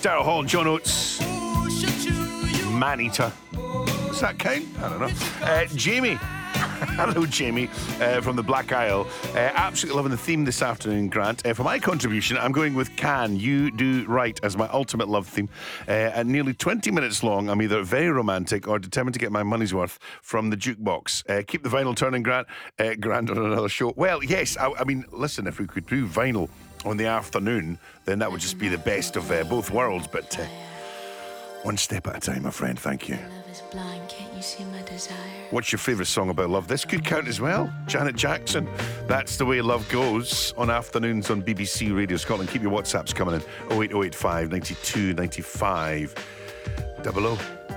Daryl Hall and John Oates. Man-Eater. Does that count? I don't know. Jamie. Hello, Jamie, from the Black Isle. Absolutely loving the theme this afternoon, Grant. For my contribution, I'm going with Can You Do Right as my ultimate love theme. At nearly 20 minutes long, I'm either very romantic or determined to get my money's worth from the jukebox. Keep the vinyl turning, Grant. Grant on another show. Well, yes, I mean, listen, if we could do vinyl on the afternoon, then that would just be the best of both worlds. But one step at a time, my friend. Thank you. What's your favourite song about love? This could count as well. Janet Jackson. That's the way love goes on afternoons on BBC Radio Scotland. Keep your WhatsApps coming in. 08085 92 95 00.